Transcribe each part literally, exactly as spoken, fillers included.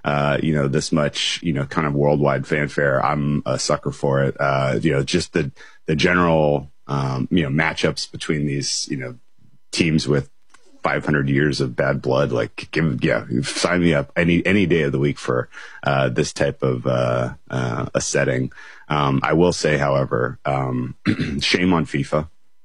uh, you know, this much, you know, kind of worldwide fanfare, I'm a sucker for it. Uh, you know, just the, the general, um, you know, matchups between these, you know, teams with five hundred years of bad blood. Like, give, yeah, sign me up any, any day of the week for, uh, this type of, uh, uh, a setting. Um, I will say, however, um, shame on FIFA.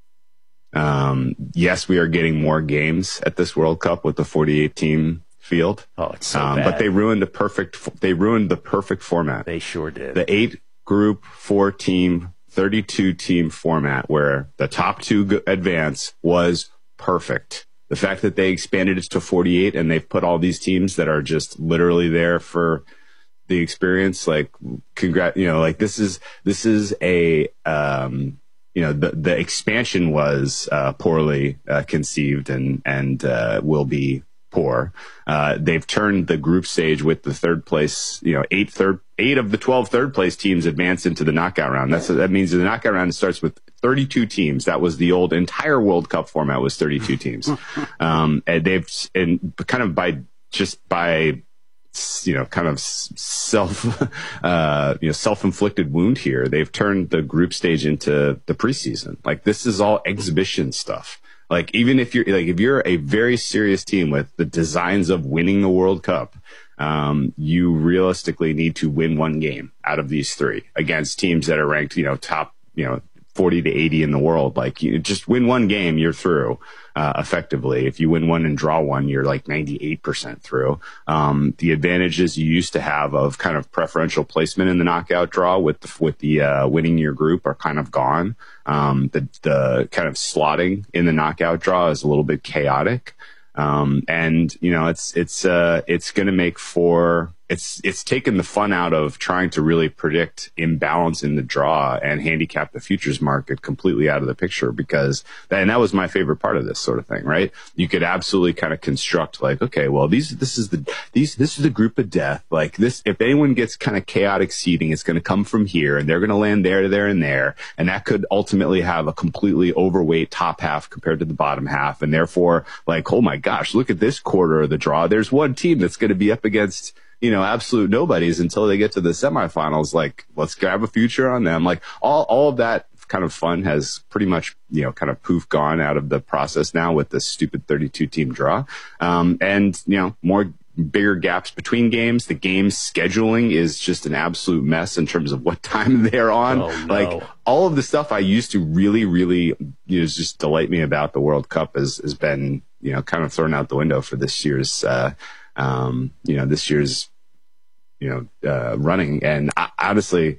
Um, yes, we are getting more games at this World Cup with the forty-eight team field. Oh, it's so um, bad. But they ruined the perfect, they ruined the perfect format. They sure did. The eight group, four team, thirty-two team format where the top two go- advance was perfect. The fact that they expanded it to forty-eight and they've put all these teams that are just literally there for the experience, like, congrat, you know, like this is, this is a, um, you know, the, the expansion was, uh, poorly, uh, conceived and, and, uh, will be poor. Uh, they've turned the group stage with the third place, you know, eight third, eight of the twelve third place teams advance into the knockout round. That's, that means the knockout round starts with thirty-two teams. That was the old entire World Cup format was thirty-two teams. Um, and they've, and kind of by, just by, you know, kind of self, uh, you know, self-inflicted wound here, they've turned the group stage into the preseason. Like, this is all exhibition stuff. Like, even if you're, like, if you're a very serious team with the designs of winning the World Cup, um, you realistically need to win one game out of these three against teams that are ranked, you know, top, you know, forty to eighty in the world. Like, you just win one game, you're through, uh, effectively. If you win one and draw one, you're like ninety-eight percent through. Um, the advantages you used to have of kind of preferential placement in the knockout draw with the, with the, uh, winning your group are kind of gone. Um, the, the kind of slotting in the knockout draw is a little bit chaotic. Um, and, you know, it's, it's, uh, it's going to make for, it's, it's taken the fun out of trying to really predict imbalance in the draw and handicap the futures market completely out of the picture, because, and that was my favorite part of this sort of thing, right? You could absolutely kind of construct like, okay, well, these, this is the, these, this is the group of death. Like this, if anyone gets kind of chaotic seeding, it's going to come from here and they're going to land there, there, and there. And that could ultimately have a completely overweight top half compared to the bottom half. And therefore, like, oh my gosh, look at this quarter of the draw. There's one team that's going to be up against, you know, absolute nobodies until they get to the semifinals. Like, let's grab a future on them. Like, all, all of that kind of fun has pretty much, you know, kind of poof gone out of the process now with this stupid thirty-two team draw. Um, and, you know, more bigger gaps between games. The game scheduling is just an absolute mess in terms of what time they're on. Oh, no. Like, all of the stuff I used to really, really, you know, just delight me about the World Cup has, has been, you know, kind of thrown out the window for this year's, uh, um, you know, this year's, you know, uh, running. And I, honestly,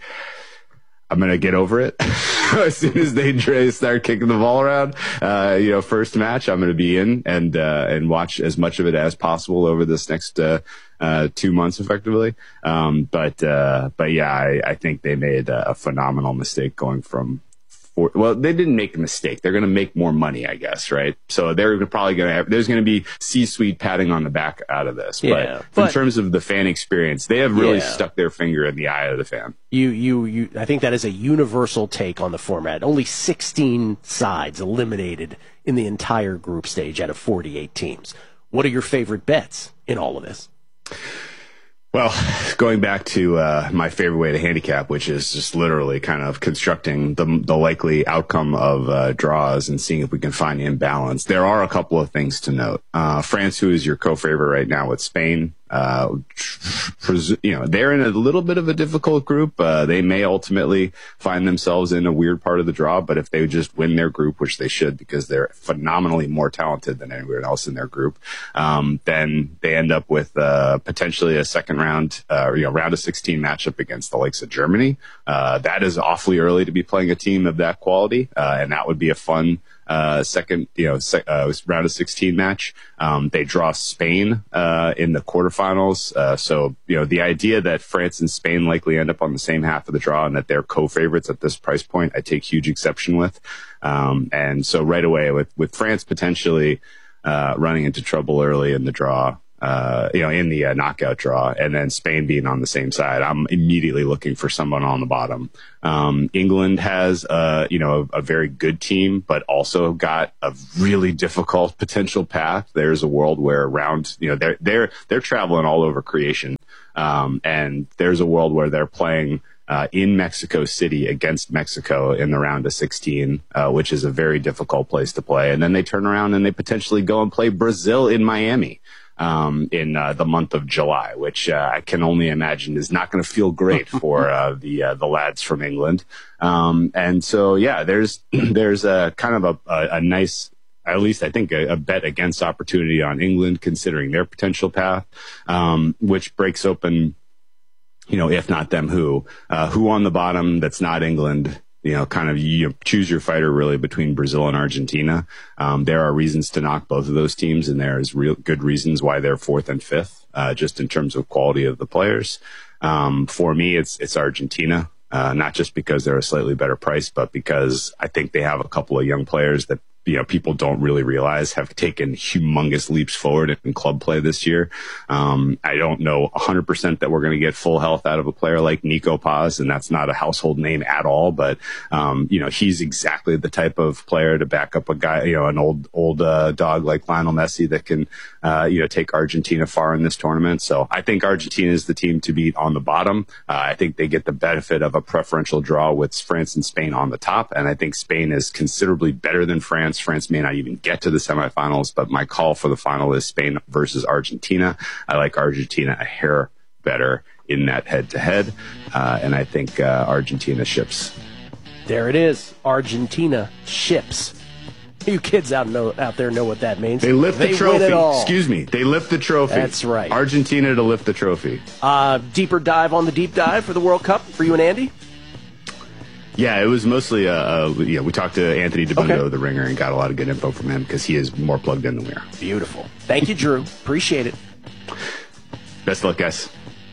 I'm going to get over it as soon as they start kicking the ball around. Uh, you know, first match, I'm going to be in and, uh, and watch as much of it as possible over this next, uh, uh, two months effectively. Um, but, uh, but yeah, I, I think they made a phenomenal mistake going from, Or, well, they didn't make a mistake. They're going to make more money, I guess, right? So they're probably going to have, there's going to be C-suite patting on the back out of this. Yeah, but, but in terms of the fan experience, they have really yeah. stuck their finger in the eye of the fan. You, you, you, I think that is a universal take on the format. Only sixteen sides eliminated in the entire group stage out of forty-eight teams. What are your favorite bets in all of this? Well, going back to uh, my favorite way to handicap, which is just literally kind of constructing the, the likely outcome of uh, draws and seeing if we can find imbalance. There are a couple of things to note. Uh, France, who is your co-favorite right now with Spain, uh, you know, they're in a little bit of a difficult group. Uh, they may ultimately find themselves in a weird part of the draw, but if they just win their group, which they should because they're phenomenally more talented than anyone else in their group, um, then they end up with uh, potentially a second round, uh, you know, round of sixteen matchup against the likes of Germany. Uh, that is awfully early to be playing a team of that quality, uh, and that would be a fun Uh, second, you know, sec- uh, round of sixteen match. Um, they draw Spain, uh, in the quarterfinals. Uh, so, you know, the idea that France and Spain likely end up on the same half of the draw and that they're co-favorites at this price point, I take huge exception with. Um, and so right away with, with France potentially, uh, running into trouble early in the draw, uh, you know, in the uh, knockout draw, and then Spain being on the same side, I'm immediately looking for someone on the bottom. Um, England has, uh, you know, a, a very good team, but also got a really difficult potential path. There's a world where around, you know, they're, they're, they're traveling all over creation. Um, and there's a world where they're playing uh, in Mexico City against Mexico in the round of sixteen, uh, which is a very difficult place to play. And then they turn around and they potentially go and play Brazil in Miami um, in uh, the month of July, which uh, I can only imagine is not going to feel great for uh, the uh, the lads from England. Um, and so, yeah, there's there's a kind of a, a, a nice, at least I think, a, a bet against opportunity on England, considering their potential path, um, which breaks open, you know, if not them, who, uh, who on the bottom that's not England, you know, kind of you choose your fighter really between Brazil and Argentina. Um, there are reasons to knock both of those teams, and there's real good reasons why they're fourth and fifth, uh, just in terms of quality of the players. Um, for me, it's, it's Argentina. Uh, not just because they're a slightly better price, but because I think they have a couple of young players that, you know, people don't really realize have taken humongous leaps forward in club play this year. Um, I don't know one hundred percent that we're going to get full health out of a player like Nico Paz, and that's not a household name at all, but, um, you know, he's exactly the type of player to back up a guy, you know, an old, old, uh, dog like Lionel Messi that can, uh, you know, take Argentina far in this tournament. So I think Argentina is the team to beat on the bottom. Uh, I think they get the benefit of a preferential draw with France and Spain on the top, and I think Spain is considerably better than France. France may not even get to the semifinals, but my call for the final is Spain versus Argentina. I like Argentina a hair better in that head-to-head, uh, and I think uh, Argentina ships. There it is. Argentina ships. You kids out know out there know what that means. They lift they the trophy. Win it all. Excuse me. They lift the trophy. That's right. Argentina to lift the trophy. Uh, deeper dive on the deep dive for the World Cup for you and Andy? Yeah, it was mostly, uh, uh, yeah, we talked to Anthony DeBundo, Okay. the ringer, and got a lot of good info from him because he is more plugged in than we are. Beautiful. Thank you, Drew. Appreciate it. Best of luck, guys.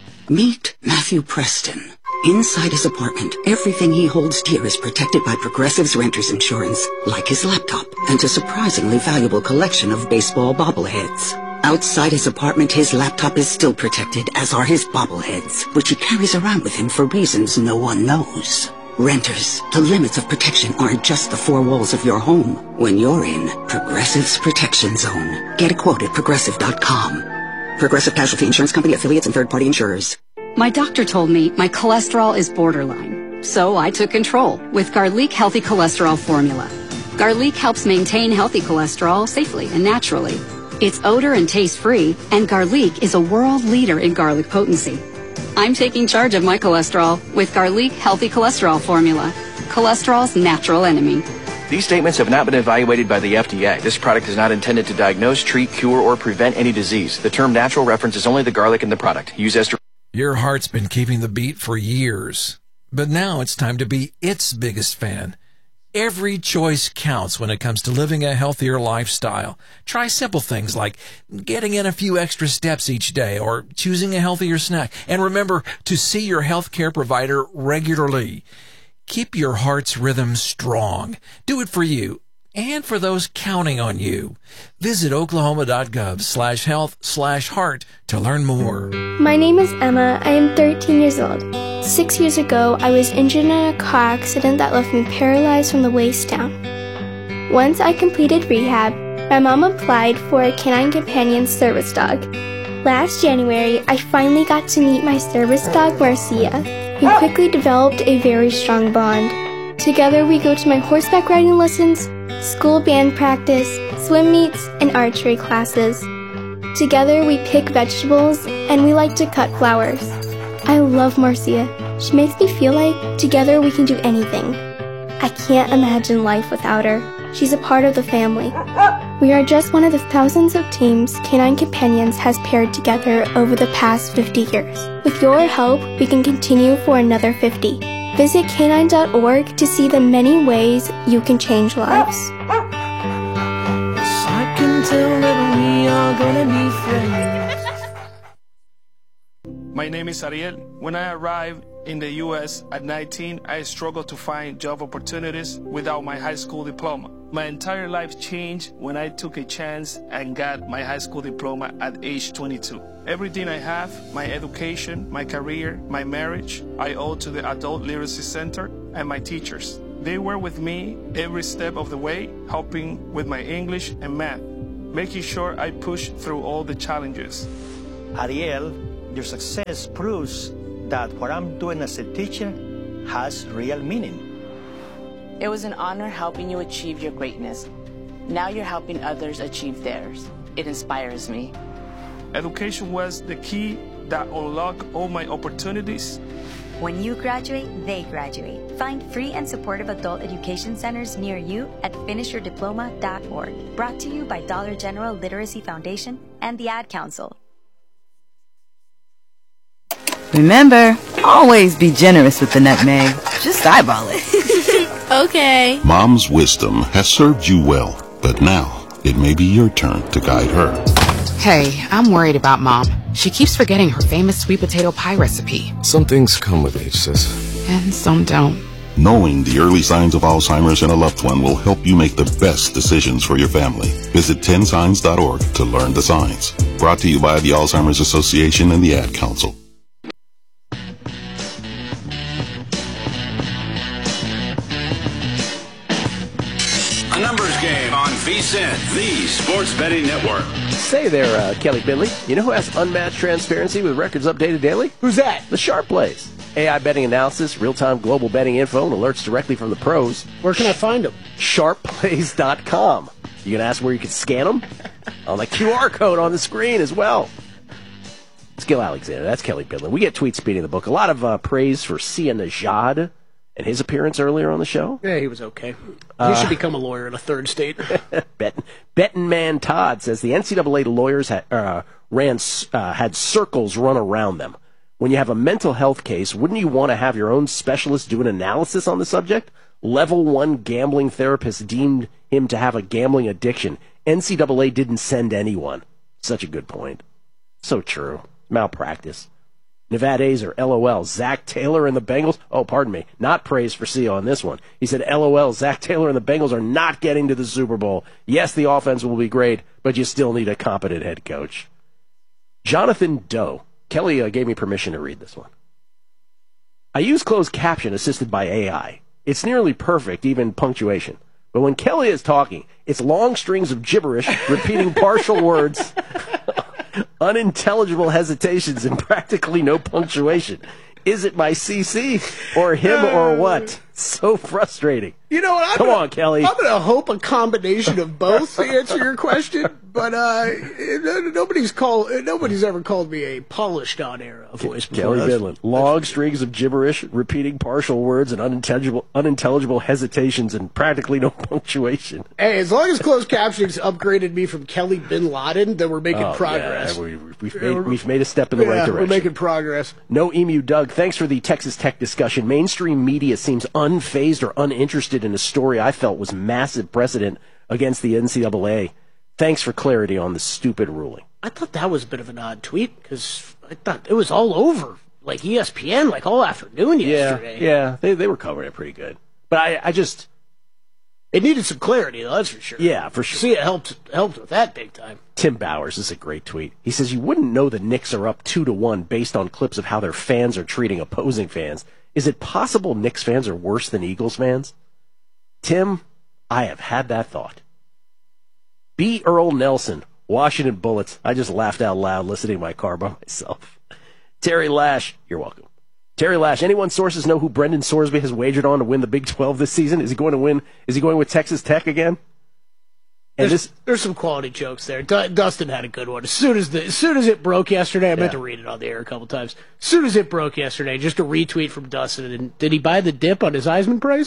Meet Matthew Preston. Inside his apartment, everything he holds dear is protected by Progressive's renter's insurance, like his laptop and a surprisingly valuable collection of baseball bobbleheads. Outside his apartment, his laptop is still protected, as are his bobbleheads, which he carries around with him for reasons no one knows. Renters, the limits of protection aren't just the four walls of your home. When you're in Progressive's Protection Zone, get a quote at progressive dot com. Progressive Casualty Insurance Company, affiliates, and third-party insurers. My doctor told me my cholesterol is borderline, so I took control with Garlic Healthy Cholesterol Formula. Garlic helps maintain healthy cholesterol safely and naturally. It's odor and taste-free, and Garlic is a world leader in garlic potency. I'm taking charge of my cholesterol with Garlic Healthy Cholesterol Formula, cholesterol's natural enemy. These statements have not been evaluated by the F D A. This product is not intended to diagnose, treat, cure, or prevent any disease. The term natural references only the garlic in the product. Use as Your heart's been keeping the beat for years, but now it's time to be its biggest fan. Every choice counts when it comes to living a healthier lifestyle. Try simple things like getting in a few extra steps each day or choosing a healthier snack. And remember to see your healthcare provider regularly. Keep your heart's rhythm strong. Do it for you and for those counting on you. Visit oklahoma.gov slash health slash heart to learn more. My name is Emma. I am thirteen years old. Six years ago, I was injured in a car accident that left me paralyzed from the waist down. Once I completed rehab, my mom applied for a Canine Companion service dog. Last January, I finally got to meet my service dog, Marcia. We quickly developed a very strong bond. Together, we go to my horseback riding lessons, school band practice, swim meets, and archery classes. Together, we pick vegetables, and we like to cut flowers. I love Marcia. She makes me feel like together we can do anything. I can't imagine life without her. She's a part of the family. We are just one of the thousands of teams Canine Companions has paired together over the past fifty years. With your help, we can continue for another fifty. Visit canine dot org to see the many ways you can change lives. I can tell that we are gonna be friends. My name is Ariel. When I arrived in the U S at nineteen, I struggled to find job opportunities without my high school diploma. My entire life changed when I took a chance and got my high school diploma at age twenty-two. Everything I have, my education, my career, my marriage, I owe to the Adult Literacy Center and my teachers. They were with me every step of the way, helping with my English and math, making sure I pushed through all the challenges. Ariel Your success proves that what I'm doing as a teacher has real meaning. It was an honor helping you achieve your greatness. Now you're helping others achieve theirs. It inspires me. Education was the key that unlocked all my opportunities. When you graduate, they graduate. Find free and supportive adult education centers near you at finish your diploma dot org. Brought to you by Dollar General Literacy Foundation and the Ad Council. Remember, always be generous with the nutmeg. Just eyeball it. Okay. Mom's wisdom has served you well, but now it may be your turn to guide her. Hey, I'm worried about Mom. She keeps forgetting her famous sweet potato pie recipe. Some things come with age, sis. And some don't. Knowing the early signs of Alzheimer's in a loved one will help you make the best decisions for your family. Visit ten signs dot org to learn the signs. Brought to you by the Alzheimer's Association and the Ad Council. A numbers game on V S I N, the sports betting network. Say there, uh, Kelly Bindley. You know who has unmatched transparency with records updated daily? Who's that? The Sharp Plays. A I betting analysis, real-time global betting info, and alerts directly from the pros. Where can I find them? sharp plays dot com. You can ask where you can scan them? On the Q R code on the screen as well. It's Gil Alexander. That's Kelly Bindley. We get tweet speeding the book. A lot of uh, praise for Sia Nejad and his appearance earlier on the show. Yeah, he was okay. He Uh, should become a lawyer in a third state. Bet, Betting Man Todd says the N C double A lawyers had, uh, ran, uh, had circles run around them. When you have a mental health case, wouldn't you want to have your own specialist do an analysis on the subject? Level one gambling therapist deemed him to have a gambling addiction. N C double A didn't send anyone. Such a good point. So true. Malpractice. Nevada Azer, LOL. Zach Taylor and the Bengals. Oh, pardon me. Not praise for C O on this one. He said, LOL, Zach Taylor and the Bengals are not getting to the Super Bowl. Yes, the offense will be great, but you still need a competent head coach. Jonathan Doe. Kelly uh, gave me permission to read this one. I use closed caption assisted by A I. It's nearly perfect, even punctuation. But when Kelly is talking, it's long strings of gibberish, repeating partial words, unintelligible hesitations, and practically no punctuation. Is it my C C or him or what? So frustrating. You know what? I'm Come gonna, on, Kelly. I'm going to hope a combination of both to answer your question, but uh, nobody's called. Nobody's ever called me a polished on-air voice before. Kelly Bidlin. Long strings of gibberish, repeating partial words, and unintelligible, unintelligible hesitations, and practically no punctuation. Hey, as long as closed captioning's upgraded me from Kelly Bin Laden, then we're making Oh, progress. yeah, we, we've, made, we've made a step in the yeah, right direction. We're making progress. No Emu Doug, thanks for the Texas Tech discussion. Mainstream media seems unfazed or uninterested in a story I felt was massive precedent against the N C double A. Thanks for clarity on the stupid ruling. I thought that was a bit of an odd tweet because I thought it was all over, like E S P N, like all afternoon yesterday. Yeah, yeah, they they were covering it pretty good. But I, I just it needed some clarity, though. That's for sure. Yeah, for sure. See, it helped helped with that big time. Tim Bowers is a great tweet. He says you wouldn't know the Knicks are up two to one based on clips of how their fans are treating opposing fans. Is it possible Knicks fans are worse than Eagles fans? Tim, I have had that thought. B. Earl Nelson, Washington Bullets. I just laughed out loud listening to my car by myself. Terry Lash, you're welcome. Terry Lash, anyone sources know who Brendan Sorsby has wagered on to win the Big twelve this season? Is he going to win? Is he going with Texas Tech again? And there's, this, there's some quality jokes there. D- Dustin had a good one. As soon as the, as soon as it broke yesterday, I yeah. meant to read it on the air a couple times. As soon as it broke yesterday, just a retweet from Dustin. And did he buy the dip on his Heisman prize?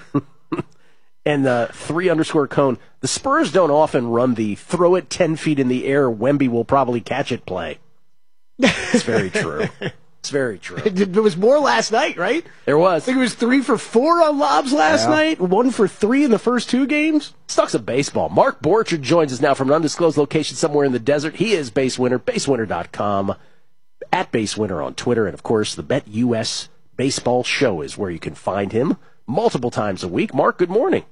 And the uh, three underscore cone. The Spurs don't often run the throw it ten feet in the air, Wemby will probably catch it play. It's very true. It's very true. There was more last night, right? There was. I think it was three for four on lobs last yeah. night, one for three in the first two games. Stucks of baseball. Mark Borchard joins us now from an undisclosed location somewhere in the desert. He is Base Winner, base winner dot com, at Base Winner on Twitter, and of course the Bet U S Baseball Show is where you can find him multiple times a week. Mark, good morning.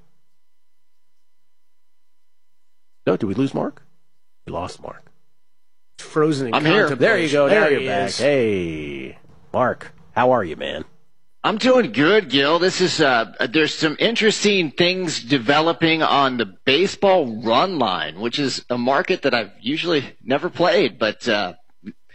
No, did we lose Mark? We lost Mark. Frozen in I'm here. There you go. There now you're he back. is. Hey, Mark, how are you, man? I'm doing good, Gil. This is uh, there's some interesting things developing on the baseball run line, which is a market that I've usually never played, but uh,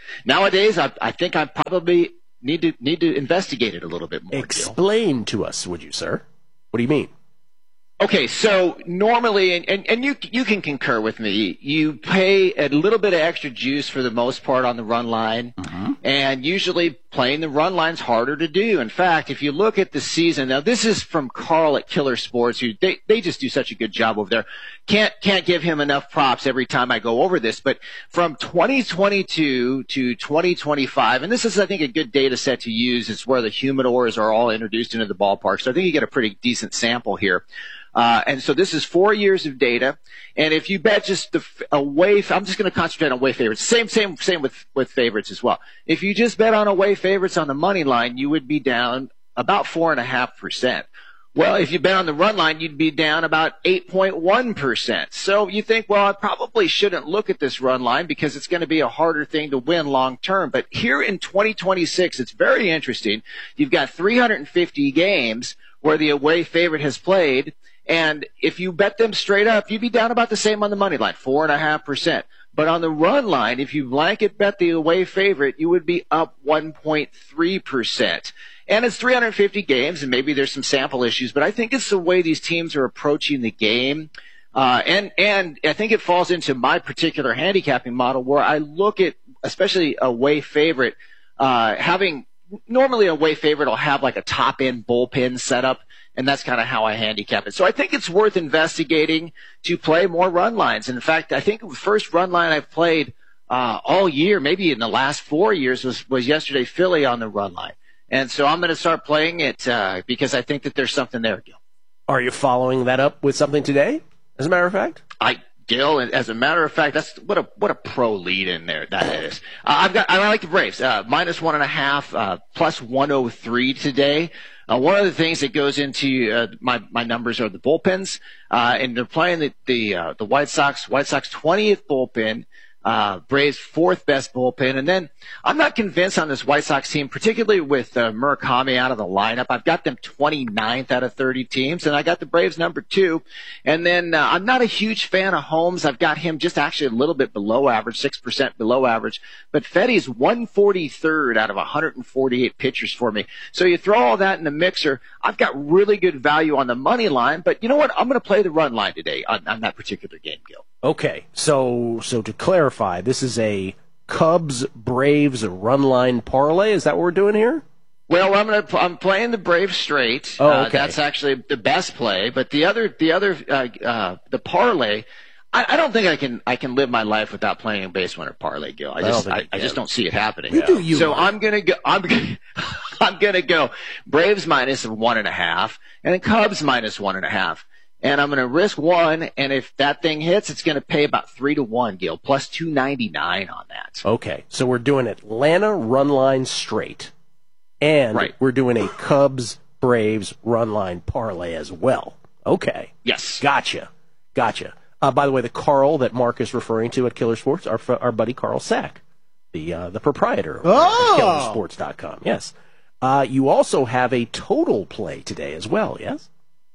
nowadays, I, I think I probably need to need to investigate it a little bit more. Explain Gil. to us, would you, sir? What do you mean? Okay, so normally, and, and, and you you can concur with me, you pay a little bit of extra juice for the most part on the run line, mm-hmm. and usually playing the run line's harder to do. In fact, if you look at the season, now this is from Carl at Killer Sports, who they, they just do such a good job over there. Can't can't give him enough props every time I go over this, but from twenty twenty-two to twenty twenty-five, and this is, I think, a good data set to use. It's where the humidors are all introduced into the ballpark, so I think you get a pretty decent sample here. Uh, and so this is four years of data. And if you bet just the away, I'm just going to concentrate on away favorites. Same, same, same with, with favorites as well. If you just bet on away favorites on the money line, you would be down about four and a half percent. Well, if you bet on the run line, you'd be down about eight point one percent. So you think, well, I probably shouldn't look at this run line because it's going to be a harder thing to win long term. But here in twenty twenty-six, it's very interesting. You've got three hundred fifty games where the away favorite has played. And if you bet them straight up, you'd be down about the same on the money line, four and a half percent. But on the run line, if you blanket bet the away favorite, you would be up one point three percent. And it's three hundred fifty games, and maybe there's some sample issues, but I think it's the way these teams are approaching the game. Uh, and, and I think it falls into my particular handicapping model where I look at, especially away favorite, uh, having, normally a away favorite will have like a top end bullpen setup. And that's kind of how I handicap it. So I think it's worth investigating to play more run lines. And in fact, I think the first run line I've played uh, all year, maybe in the last four years, was, was yesterday Philly on the run line. And so I'm going to start playing it uh, because I think that there's something there, Gil. Are you following that up with something today, as a matter of fact? I Gil, as a matter of fact, that's what a what a pro lead in there that is. Uh, I've got I like the Braves uh, minus one and a half, uh, plus one oh three today. Uh, one of the things that goes into uh, my my numbers are the bullpens, uh, and they're playing the the, uh, the White Sox. White Sox twentieth bullpen, uh, Braves fourth best bullpen, and then I'm not convinced on this White Sox team, particularly with uh, Murakami out of the lineup. I've got them twenty-ninth out of thirty teams, and I got the Braves number two. And then uh, I'm not a huge fan of Holmes. I've got him just actually a little bit below average, six percent below average. But Fetty's one forty-third out of one hundred forty-eight pitchers for me. So you throw all that in the mixer. I've got really good value on the money line, but you know what? I'm going to play the run line today on, on that particular game, Gil. Okay, so so to clarify, this is a Cubs Braves run line parlay. Is that what we're doing here? Well, I'm gonna I'm playing the Braves straight. Oh, okay. Uh, that's actually the best play. But the other the other uh, uh, the parlay, I, I don't think I can I can live my life without playing a base winner parlay, Gil. I, I just I, I just don't see it happening. You do you so man. I'm gonna go. I'm gonna, I'm gonna go Braves minus one and a half, and then Cubs minus one and a half. And I'm going to risk one, and if that thing hits, it's going to pay about three to one, Gil, plus two ninety-nine on that. Okay, so we're doing Atlanta run line straight, and right. we're doing a Cubs Braves run line parlay as well. Okay, yes, gotcha, gotcha. Uh, by the way, the Carl that Mark is referring to at Killer Sports, our our buddy Carl Sack, the uh, the proprietor of oh! Killer Sports dot com. Yes, uh, you also have a total play today as well. Yes.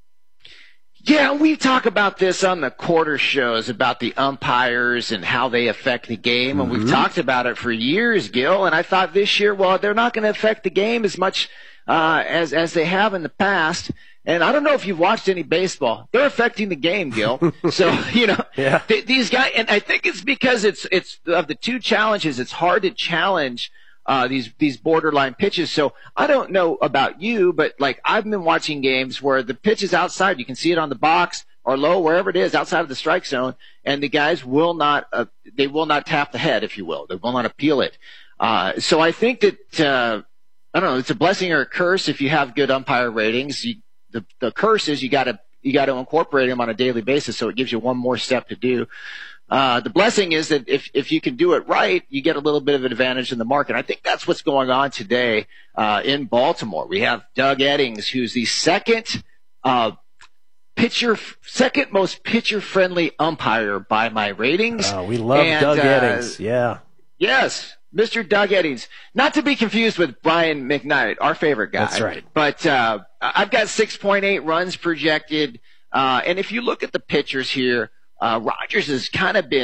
Yeah, we talk about this on the quarter shows about the umpires and how they affect the game, and mm-hmm. we've talked about it for years, Gil. And I thought this year, well, they're not going to affect the game as much uh, as as they have in the past. And I don't know if you've watched any baseball; they're affecting the game, Gil. So you know, yeah. th- these guys, and I think it's because it's it's of the two challenges, it's hard to challenge. Uh, these these borderline pitches. So I don't know about you, but like I've been watching games where the pitch is outside. You can see it on the box or low, wherever it is, outside of the strike zone, and the guys will not uh, they will not tap the head, if you will. They will not appeal it. Uh, so I think that uh, I don't know. It's a blessing or a curse if you have good umpire ratings. You, the the curse is you got to you got to incorporate them on a daily basis, so it gives you one more step to do. Uh, the blessing is that if, if you can do it right, you get a little bit of an advantage in the market. I think that's what's going on today, uh, in Baltimore. We have Doug Eddings, who's the second, uh, pitcher, second most pitcher friendly umpire by my ratings. Oh, we love and, Doug uh, Eddings. Yeah. Yes. Mister Doug Eddings. Not to be confused with Brian McKnight, our favorite guy. That's right. But, uh, I've got six point eight runs projected. Uh, and if you look at the pitchers here, Uh, Rogers has kind of been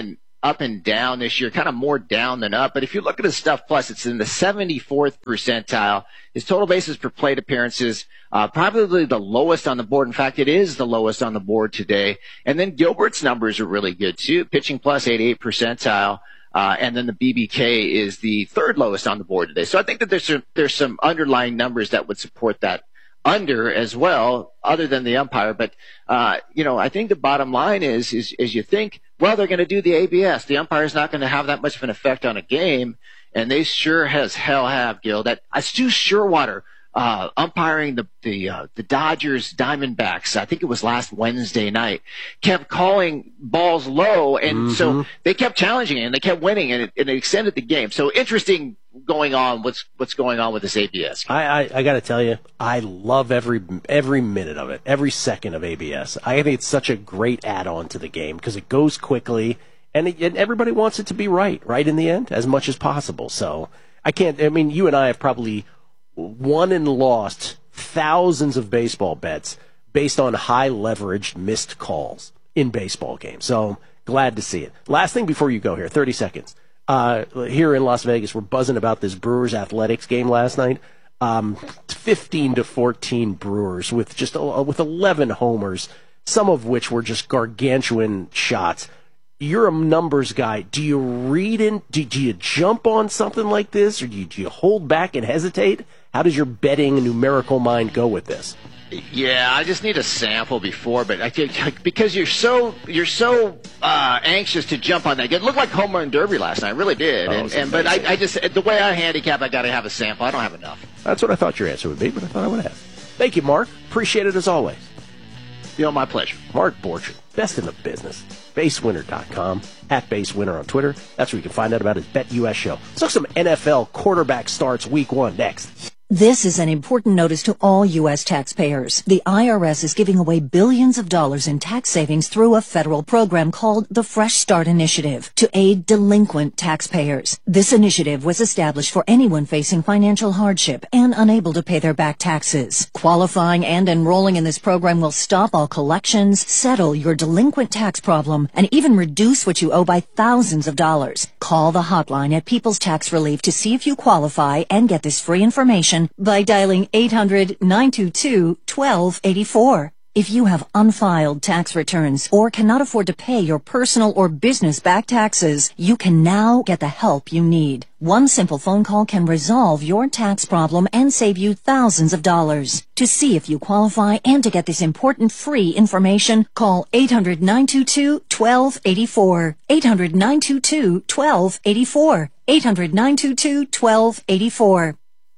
up and down this year, kind of more down than up. But if you look at his stuff plus, it's in the seventy-fourth percentile. His total bases per plate appearances, uh, probably the lowest on the board. In fact, it is the lowest on the board today. And then Gilbert's numbers are really good too. Pitching plus, eighty-eight percentile. Uh, and then the B B K is the third lowest on the board today. So I think that there's some, there's some underlying numbers that would support that under as well, other than the umpire. But, uh, you know, I think the bottom line is, is, is you think, well, they're going to do the A B S. The umpire's not going to have that much of an effect on a game. And they sure as hell have, Gil. That, uh, Stu Sherwater, uh, umpiring the, the, uh, the Dodgers Diamondbacks, I think it was last Wednesday night, kept calling balls low. And mm-hmm. so they kept challenging it and they kept winning and it, and it extended the game. So interesting going on, what's, what's going on with this A B S. I, I, I got to tell you, I love every, every minute of it, every second of A B S. I think it's such a great add-on to the game because it goes quickly and, it, and everybody wants it to be right, right in the end, as much as possible. So I can't, I mean, you and I have probably won and lost thousands of baseball bets based on high leveraged missed calls in baseball games. So glad to see it. Last thing before you go here, thirty seconds. Uh, here in Las Vegas, we're buzzing about this Brewers Athletics game last night. Um, fifteen to fourteen Brewers with just, uh, with eleven homers, some of which were just gargantuan shots. You're a numbers guy. Do you read in, do, do you jump on something like this or do you, do you hold back and hesitate? How does your betting numerical mind go with this? Yeah, I just need a sample before, but I think because you're so you're so uh, anxious to jump on that. It looked like home run derby last night, it really did. Oh, and, and but I, I just the way I handicap, I got to have a sample. I don't have enough. That's what I thought your answer would be, but I thought I would have. Thank you, Mark. Appreciate it as always. You know, my pleasure. Mark Borchardt, best in the business. base winner dot com, at BaseWinner on Twitter. That's where you can find out about his BetUS show. Let's talk some N F L quarterback starts week one next. This is an important notice to all U S taxpayers. The I R S is giving away billions of dollars in tax savings through a federal program called the Fresh Start Initiative to aid delinquent taxpayers. This initiative was established for anyone facing financial hardship and unable to pay their back taxes. Qualifying and enrolling in this program will stop all collections, settle your delinquent tax problem, and even reduce what you owe by thousands of dollars. Call the hotline at People's Tax Relief to see if you qualify and get this free information by dialing eight hundred, nine two two, one two eight four. If you have unfiled tax returns or cannot afford to pay your personal or business back taxes, you can now get the help you need. One simple phone call can resolve your tax problem and save you thousands of dollars. To see if you qualify and to get this important free information, call eight hundred, nine two two, one two eight four. eight hundred, nine two two, one two eight four. eight hundred, nine two two, one two eight four.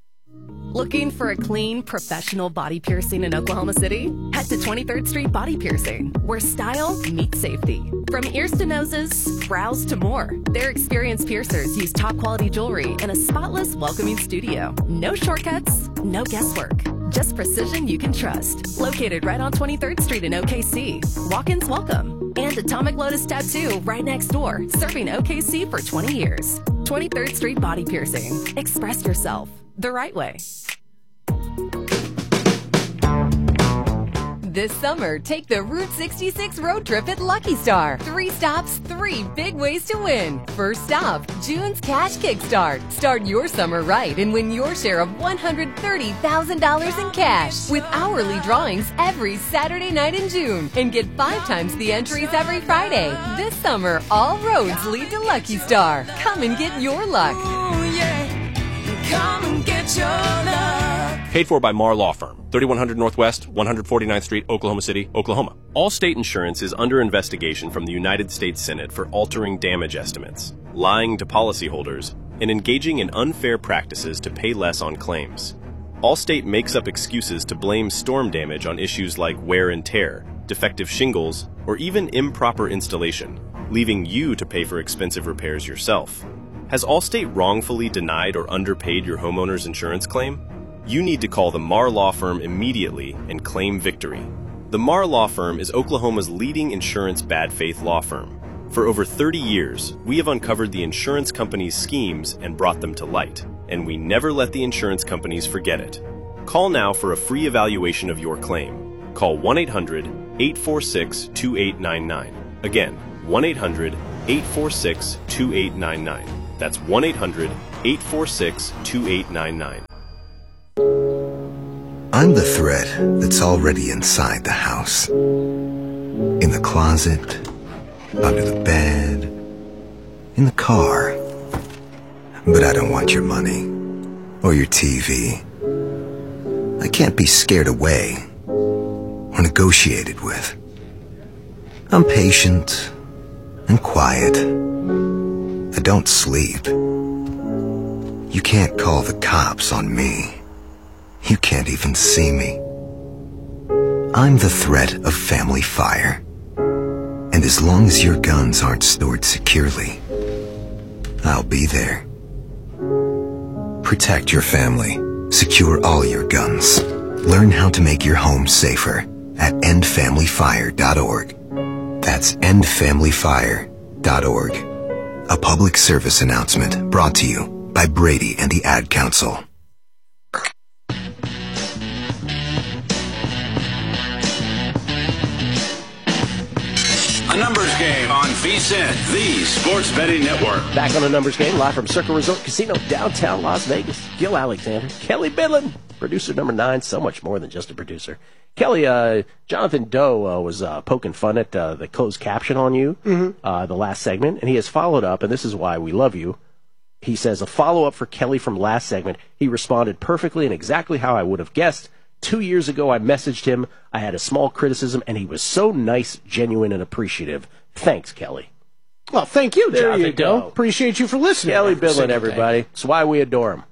Looking for a clean, professional body piercing in Oklahoma City? Head to twenty-third Street Body Piercing, where style meets safety. From ears to noses, brows to more, their experienced piercers use top-quality jewelry in a spotless, welcoming studio. No shortcuts, no guesswork. Just precision you can trust. Located right on twenty-third Street in O K C. Walk-ins welcome. And Atomic Lotus Tattoo right next door, serving O K C for twenty years. twenty-third Street Body Piercing. Express yourself the right way. This summer, take the Route sixty-six road trip at Lucky Star. Three stops, three big ways to win. First stop, June's Cash Kickstart. Start your summer right and win your share of one hundred thirty thousand dollars in cash with hourly drawings every Saturday night in June. And get five times the entries every Friday. This summer, all roads lead to Lucky Star. Come and get your luck. Ooh, yeah. Come and get your luck. Paid for by Marr Law Firm, thirty-one hundred Northwest, one forty-ninth Street, Oklahoma City, Oklahoma. Allstate Insurance is under investigation from the United States Senate for altering damage estimates, lying to policyholders, and engaging in unfair practices to pay less on claims. Allstate makes up excuses to blame storm damage on issues like wear and tear, defective shingles, or even improper installation, leaving you to pay for expensive repairs yourself. Has Allstate wrongfully denied or underpaid your homeowner's insurance claim? You need to call the Marr Law Firm immediately and claim victory. The Marr Law Firm is Oklahoma's leading insurance bad faith law firm. For over thirty years, we have uncovered the insurance companies' schemes and brought them to light, and we never let the insurance companies forget it. Call now for a free evaluation of your claim. Call one eight hundred, eight four six, two eight nine nine. Again, one eight hundred, eight four six, two eight nine nine. That's one eight hundred, eight four six, two eight nine nine. I'm the threat that's already inside the house. In the closet, under the bed, in the car. But I don't want your money or your T V. I can't be scared away or negotiated with. I'm patient and quiet. I don't sleep. You can't call the cops on me. You can't even see me. I'm the threat of family fire. And as long as your guns aren't stored securely, I'll be there. Protect your family. Secure all your guns. Learn how to make your home safer at end family fire dot org. That's end family fire dot org. A public service announcement brought to you by Brady and the Ad Council. A numbers game on V S I N, the sports betting network. Back on a numbers game, live from Circle Resort Casino, downtown Las Vegas. Gil Alexander, Kelly Bidlin, producer number nine, so much more than just a producer. Kelly, uh, Jonathan Doe uh, was uh, poking fun at uh, the closed caption on you, Mhm. uh, the last segment, and he has followed up, and this is why we love you. He says, a follow-up for Kelly from last segment. He responded perfectly and exactly how I would have guessed. Two years ago, I messaged him. I had a small criticism, and he was so nice, genuine, and appreciative. Thanks, Kelly. Well, thank you, There Jonathan you Doe. go. Appreciate you for listening. Kelly every Bidlin, single day. everybody. It's why we adore him.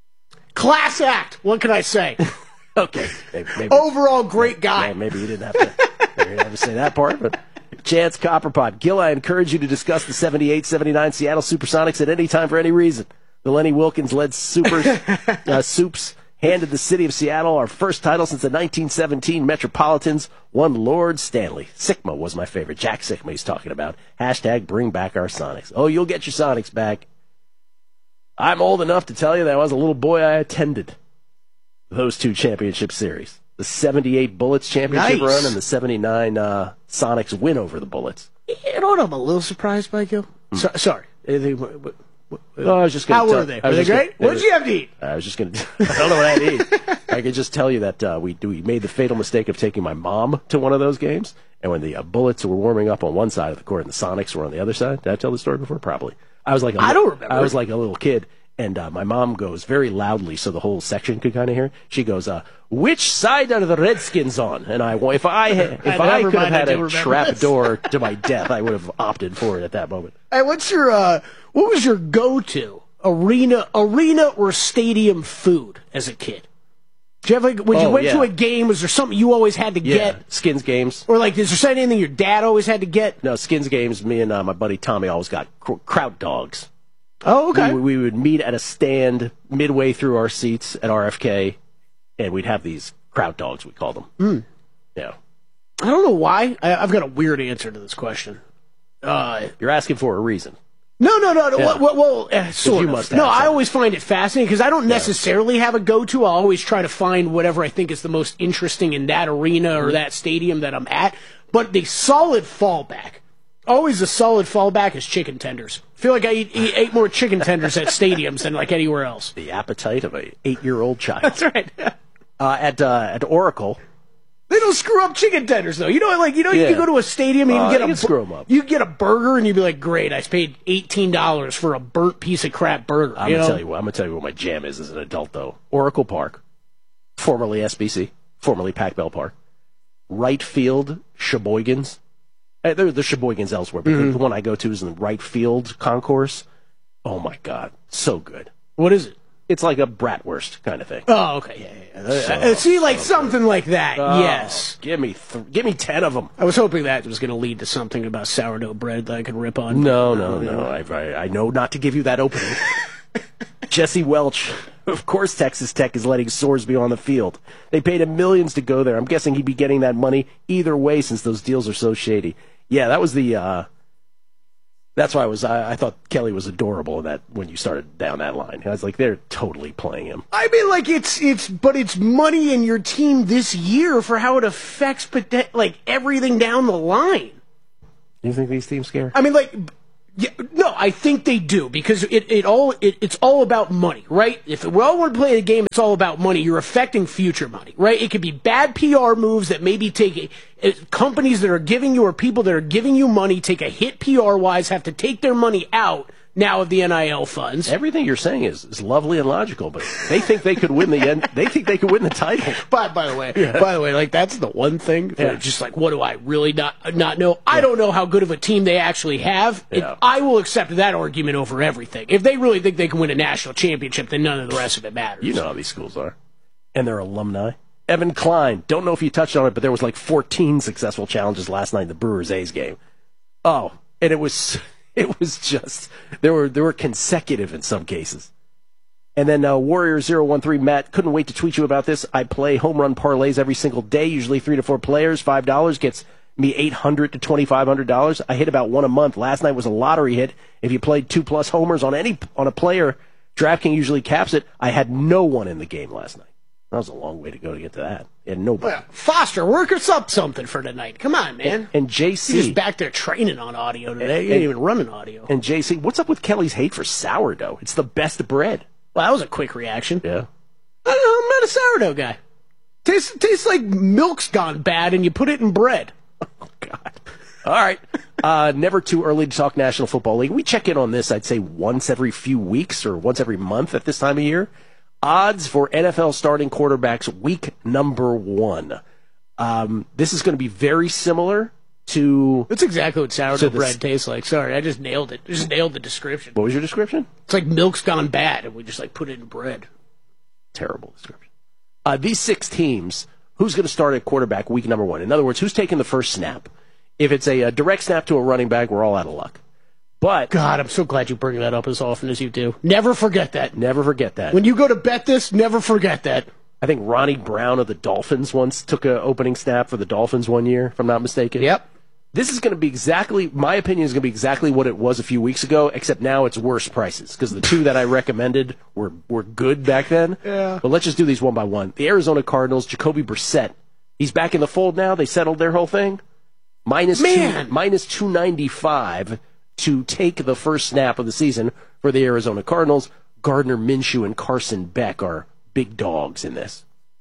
Class act. What can I say? Okay. Maybe, maybe, Overall, great guy. yeah, maybe you didn't have to, maybe you didn't have to say that part, but Chance Copperpot. Gil, I encourage you to discuss the seventy-eight seventy-nine Seattle Supersonics at any time for any reason. The Lenny Wilkins-led Supers, uh, Soups handed the city of Seattle our first title since the nineteen seventeen Metropolitans, won Lord Stanley. Sigma was my favorite. Jack Sigma he's talking about. Hashtag bring back our Sonics. Oh, you'll get your Sonics back. I'm old enough to tell you that I was a little boy I attended those two championship series. The seventy-eight Bullets championship Nice. run and the seventy-nine uh, Sonics win over the Bullets. You know what I'm a little surprised by, Gil? So, sorry. Anything, what, what, what, Oh, I was just gonna how tell- were they? I Were was they just gonna- great? What did you have to eat? I was just going to. I don't know what I had to eat. I could just tell you that uh, we we made the fatal mistake of taking my mom to one of those games, and when the uh, Bullets were warming up on one side of the court and the Sonics were on the other side. Did I tell the story before? Probably. I was like, a I li- don't remember. I was like a little kid, and uh, my mom goes very loudly so the whole section could kind of hear. She goes, uh, "Which side are the Redskins on?" And I, if I had, if I Never could have mind, I had do a remember trap this. door to my death, I would have opted for it at that moment. Hey, what's your, uh, what was your go-to arena, arena or stadium food as a kid? Did you have like, when you Oh, went to yeah. a game, was there something you always had to Yeah, get? Skins games. Or like, is there anything your dad always had to get? No, Skins games. Me and uh, my buddy Tommy always got cr- kraut dogs. Oh, okay. We, we would meet at a stand midway through our seats at R F K, and we'd have these kraut dogs, we call them. Mm. Yeah. I don't know why. I, I've got a weird answer to this question. Uh, You're asking for a reason. No, no, no. no. Yeah. Well, well, well uh, sort you of. must have no, I something. always find it fascinating because I don't necessarily have a go-to. I'll always try to find whatever I think is the most interesting in that arena Mm-hmm. or that stadium that I'm at. But the solid fallback, always the solid fallback is chicken tenders. I feel like I eat, eat, ate more chicken tenders at stadiums than like anywhere else. The appetite of a eight-year-old child. That's right. Uh, at uh, at Oracle. They don't screw up chicken tenders though. You know, like you know, you Yeah. can go to a stadium and you Uh, can get you a can bu- screw 'em up. You get a burger and you'd be like, "Great, I paid eighteen dollars for a burnt piece of crap burger." I'm you gonna know? tell you what. I'm gonna tell you what my jam is as an adult, though. Oracle Park, formerly S B C, formerly Pac Bell Park, right field Sheboygans. Uh, there, there's Sheboygans elsewhere, but Mm-hmm. the one I go to is in the right field concourse. Oh my god, so good. What is it? It's like a bratwurst kind of thing. Oh, okay, yeah, yeah. So, Uh, See, like something like that. Oh, yes. Give me, th- give me ten of them. I was hoping that was going to lead to something about sourdough bread that I could rip on. No, no, no. I, I, I know not to give you that opening. Jesse Welch. Of course Texas Tech is letting Sorsby on the field. They paid him millions to go there. I'm guessing he'd be getting that money either way since those deals are so shady. Yeah, that was the, uh, that's why I was, I, I thought Kelly was adorable in that when you started down that line. I was like, they're totally playing him. I mean, like it's it's, but it's money in your team this year for how it affects, poten- like everything down the line. You think these teams care? I mean, like Yeah, no, I think they do because it, it all it, it's all about money, right? If we all want to play the game, it's all about money. You're affecting future money, right? It could be bad P R moves that maybe take a, it, companies that are giving you or people that are giving you money take a hit P R wise, have to take their money out now of the N I L funds. Everything you're saying is, is lovely and logical, but they think they could win the end, they think they could win the title. But by the way, Yeah. by the way, like that's the one thing. Yeah. Just like, what do I really not not know? I don't know how good of a team they actually have. Yeah. It, I will accept that argument over everything. If they really think they can win a national championship, then none of the rest of it matters. You know how these schools are. And their alumni. Evan Klein, don't know if you touched on it, but there was like fourteen successful challenges last night in the Brewers-A's game. Oh, and it was it was just there were there were consecutive in some cases. And then uh, Warrior zero one three, Matt, couldn't wait to tweet you about this. I play home run parlays every single day, usually three to four players. five dollars gets me eight hundred to twenty-five hundred dollars. I hit about one a month. Last night was a lottery hit. If you played two plus homers on any on a player, DraftKings usually caps it. I had no one in the game last night. That was a long way to go to get to that. And nobody. Well, Foster, work us up something for tonight. Come on, man. And, and J C. You're just back there training on audio today. You ain't even running audio. And J C, what's up with Kelly's hate for sourdough? It's the best bread. Well, that was a quick reaction. Yeah. I don't know, I'm not a sourdough guy. Tastes tastes like milk's gone bad and you put it in bread. Oh, God. All right. Uh, never too early to talk National Football League. We check in on this, I'd say, once every few weeks or once every month at this time of year. Odds for N F L starting quarterbacks week number one. Um, this is going to be very similar to... That's exactly what sourdough So this- bread tastes like. Sorry, I just nailed it. Just nailed the description. What was your description? It's like milk's gone bad and we just like put it in bread. Terrible description. Uh, these six teams, who's going to start at quarterback week number one? In other words, who's taking the first snap? If it's a, a direct snap to a running back, we're all out of luck. But God, I'm so glad you bring that up as often as you do. Never forget that. Never forget that. When you go to bet this, never forget that. I think Ronnie Brown of the Dolphins once took an opening snap for the Dolphins one year, if I'm not mistaken. Yep. This is going to be exactly, my opinion is going to be exactly what it was a few weeks ago, except now it's worse prices, because the two that I recommended were, were good back then. Yeah. But let's just do these one by one. The Arizona Cardinals, Jacoby Brissett. He's back in the fold now. They settled their whole thing. Minus Man. two, minus two ninety-five to take the first snap of the season for the Arizona Cardinals. Gardner Minshew and Carson Beck are big dogs in this.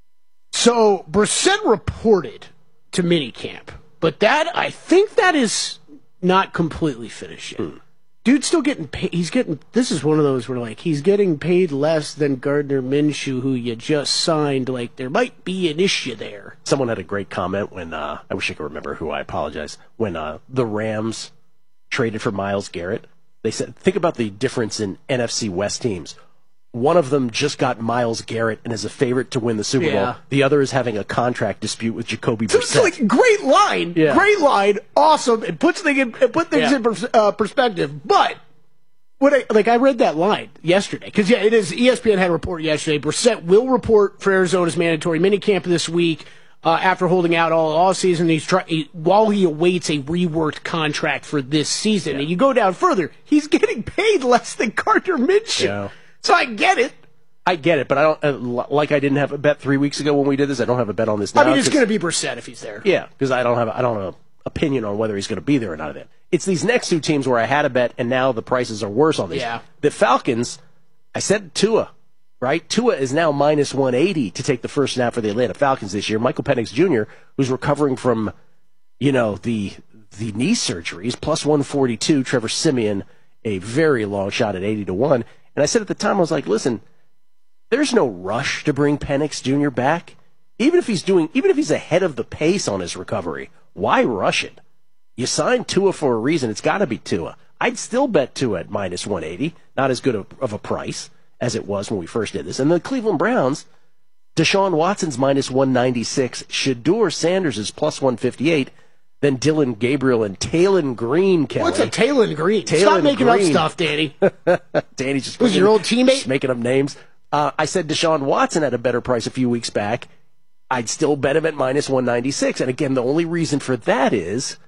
So Brissett reported to minicamp, but that I think that is not completely finished yet. Hmm. Dude's still getting paid. He's getting. This is one of those where like he's getting paid less than Gardner Minshew, who you just signed. Like there might be an issue there. Someone had a great comment when uh, I wish I could remember who. I apologize. When uh, the Rams traded for Myles Garrett, they said, think about the difference in N F C West teams. One of them just got Myles Garrett and is a favorite to win the Super Yeah. Bowl. The other is having a contract dispute with Jacoby So it's Brissett. like great line, Yeah. great line, awesome. It puts things in, it put things Yeah. in pers- uh, perspective. But what I like, I read that line yesterday because yeah, it is. E S P N had a report yesterday. Brissett will report for Arizona's mandatory minicamp this week uh, after holding out all off season. He's try- he, while he awaits a reworked contract for this season. And you go down further, he's getting paid less than Gardner Minshew. Yeah. So I get it. I get it, but I don't uh, l- like I didn't have a bet three weeks ago when we did this. I don't have a bet on this now. I mean, it's 'cause- going to be Brissett if he's there. Yeah, because I don't have I don't have an opinion on whether he's going to be there or not. Of It's these next two teams where I had a bet, and now the prices are worse on these. Yeah. The Falcons, I said Tua, right? Tua is now minus one eighty to take the first snap for the Atlanta Falcons this year. Michael Penix Junior, who's recovering from, you know, the the knee surgeries, plus one forty-two. Trevor Siemian, a very long shot at eighty to one. And I said at the time, I was like, listen, there's no rush to bring Penix Junior back. Even if he's doing, even if he's ahead of the pace on his recovery, why rush it? You signed Tua for a reason. It's got to be Tua. I'd still bet Tua at minus one eighty. Not as good of, of a price as it was when we first did this. And the Cleveland Browns, Deshaun Watson's minus one ninety-six. Shedeur Sanders is plus one fifty-eight. Then Dylan Gabriel and Taylon Green, Kelly. What's a Taylon Green? Taylon Stop making Green. up stuff, Danny. Danny just Who's your old teammate? just making up names. Uh, I said Deshaun Watson had a better price a few weeks back. I'd still bet him at minus one ninety-six. And again, the only reason for that is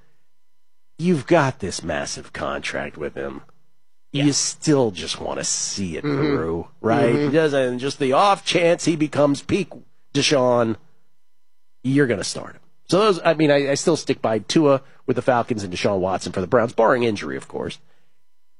you've got this massive contract with him. Yeah. You still just want to see it Mhm. through, right? Mhm. He doesn't, just the off chance he becomes peak Deshaun, you're going to start him. So those, I mean, I, I still stick by Tua with the Falcons and Deshaun Watson for the Browns, barring injury, of course.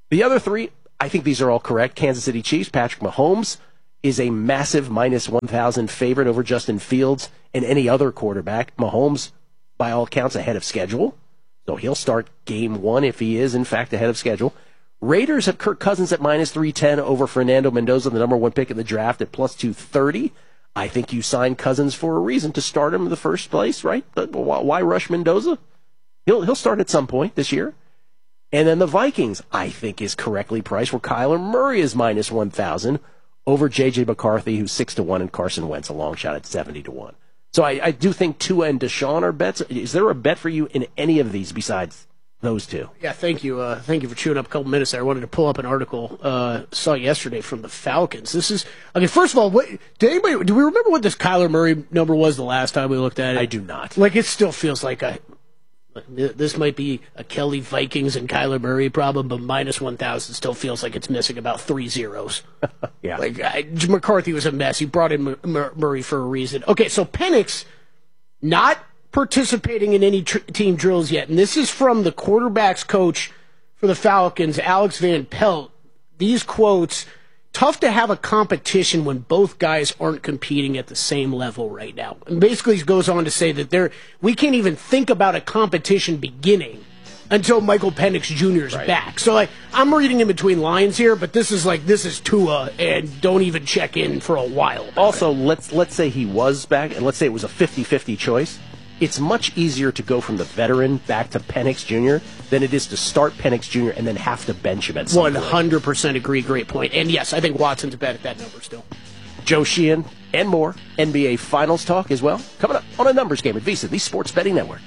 The other three, I think these are all correct. Kansas City Chiefs, Patrick Mahomes is a massive minus one thousand favorite over Justin Fields and any other quarterback. Mahomes, by all accounts, ahead of schedule. So he'll start game one if he is, in fact, ahead of schedule. Raiders have Kirk Cousins at minus three ten over Fernando Mendoza, the number one pick in the draft, at plus two thirty. I think you signed Cousins for a reason, to start him in the first place, right? Why rush Mendoza? He'll he'll start at some point this year. And then the Vikings, I think, is correctly priced, where Kyler Murray is minus one thousand over J J McCarthy, who's six to one, and Carson Wentz, a long shot, at seventy to one. So I, I do think Tua and Deshaun are bets. Is there a bet for you in any of these besides those two? Yeah, thank you. Uh, thank you for chewing up a couple minutes there. I wanted to pull up an article uh saw yesterday from the Falcons. This is, okay, first of all, what, did anybody, do we remember what this Kyler Murray number was the last time we looked at it? I do not. Like, it still feels like a, this might be a Kelly Vikings and Kyler Murray problem, but minus one thousand still feels like it's missing about three zeros. Yeah. Like, I, McCarthy was a mess. He brought in Mur- Murray for a reason. Okay, so Penix not participating in any tr- team drills yet. And this is from the quarterback's coach for the Falcons, Alex Van Pelt. These quotes: tough to have a competition when both guys aren't competing at the same level right now. And basically he goes on to say that there we can't even think about a competition beginning until Michael Penix Junior is right. back. So, like, I'm reading in between lines here, but this is like, this is Tua, and don't even check in for a while. Also, it. let's let's say he was back, and let's say it was a fifty-fifty choice. It's much easier to go from the veteran back to Penix Junior than it is to start Penix Junior and then have to bench him at some one hundred percent agree. Great point. And yes, I think Watson's a bet at that number still. Joe Sheehan and more N B A Finals talk as well, coming up on A Numbers Game at VSiN, the Sports Betting Network.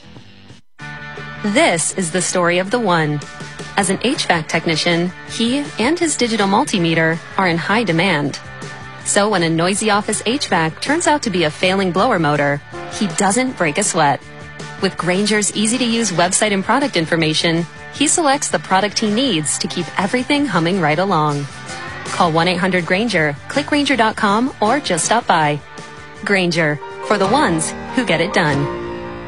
This is the story of the one. As an H V A C technician, he and his digital multimeter are in high demand. So when a noisy office H V A C turns out to be a failing blower motor, he doesn't break a sweat. With Grainger's easy-to-use website and product information, he selects the product he needs to keep everything humming right along. Call one eight hundred Grainger, click Grainger dot com, or just stop by. Grainger, for the ones who get it done.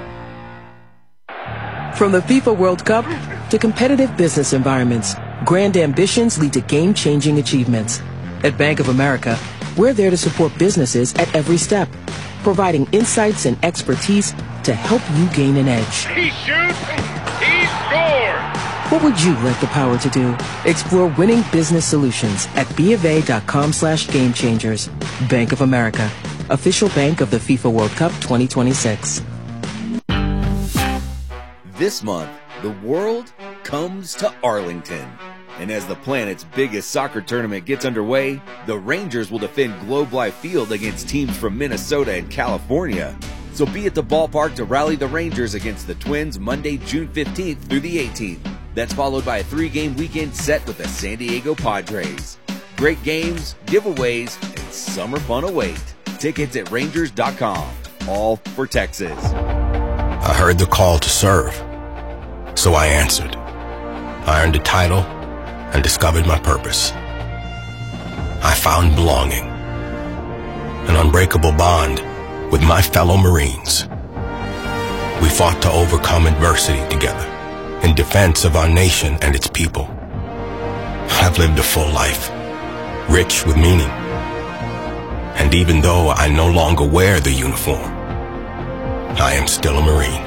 From the FIFA World Cup to competitive business environments, grand ambitions lead to game-changing achievements. At Bank of America, we're there to support businesses at every step, providing insights and expertise to help you gain an edge. He shoots, he scores! What would you like the power to do? Explore winning business solutions at BofA.com slash game changers. Bank of America, official bank of the FIFA World Cup twenty twenty-six. This month, the world comes to Arlington. And as the planet's biggest soccer tournament gets underway, the Rangers will defend Globe Life Field against teams from Minnesota and California. So be at the ballpark to rally the Rangers against the Twins Monday, June fifteenth through the eighteenth. That's followed by a three-game weekend set with the San Diego Padres. Great games, giveaways, and summer fun await. Tickets at Rangers dot com. All for Texas. I heard the call to serve, so I answered. I earned a title and discovered my purpose. I found belonging, an unbreakable bond with my fellow Marines. We fought to overcome adversity together in defense of our nation and its people. I've lived a full life, rich with meaning. And even though I no longer wear the uniform, I am still a Marine.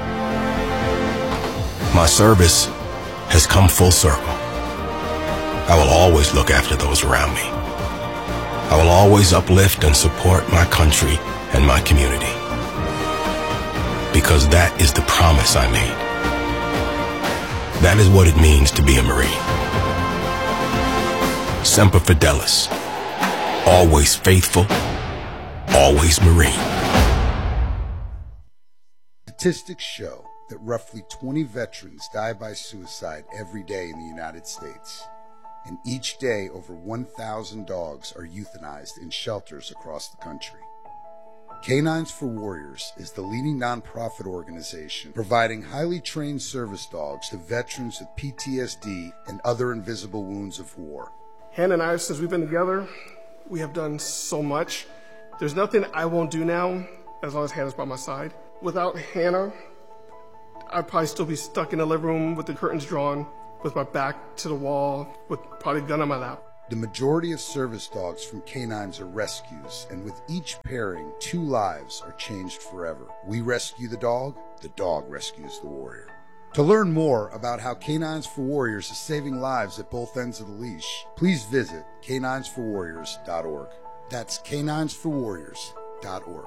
My service has come full circle. I will always look after those around me. I will always uplift and support my country and my community. Because that is the promise I made. That is what it means to be a Marine. Semper Fidelis. Always faithful. Always Marine. Statistics show that roughly twenty veterans die by suicide every day in the United States. And each day, over one thousand dogs are euthanized in shelters across the country. Canines for Warriors is the leading nonprofit organization providing highly trained service dogs to veterans with P T S D and other invisible wounds of war. Hannah and I, since we've been together, we have done so much. There's nothing I won't do now as long as Hannah's by my side. Without Hannah, I'd probably still be stuck in the living room with the curtains drawn, with my back to the wall, with probably a gun on my lap. The majority of service dogs from Canines are rescues, and with each pairing, two lives are changed forever. We rescue the dog, the dog rescues the warrior. To learn more about how Canines for Warriors is saving lives at both ends of the leash, please visit canines for warriors dot org. That's canines for warriors dot org.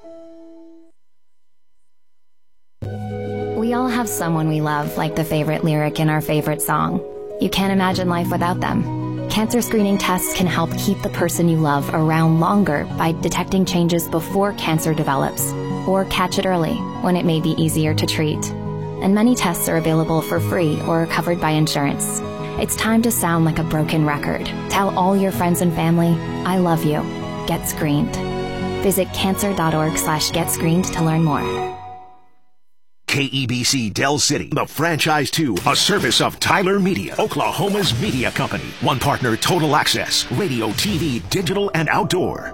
We all have someone we love, like the favorite lyric in our favorite song. You can't imagine life without them. Cancer screening tests can help keep the person you love around longer by detecting changes before cancer develops, or catch it early when it may be easier to treat. And many tests are available for free or are covered by insurance. It's time to sound like a broken record. Tell all your friends and family, I love you. Get screened. Visit cancer.org slash get screened to learn more. K E B C Del City, the franchise two, a service of Tyler Media, Oklahoma's media company. One partner, Total Access, radio, T V, digital, and outdoor.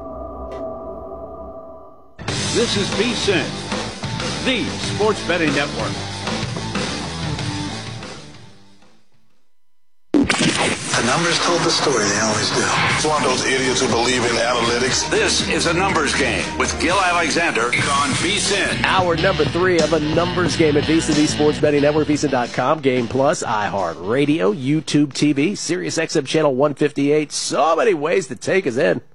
This is VSiN, the Sports Betting Network. The numbers told the story, they always do. It's one of those idiots who believe in analytics. This is a numbers game with Gil Alexander on VSiN. Hour number three of a numbers game at VSiN, the Sports Betting Network, V S I N dot com, Game Plus, iHeartRadio, YouTube T V, Sirius X M Channel one fifty-eight. So many ways to take us in.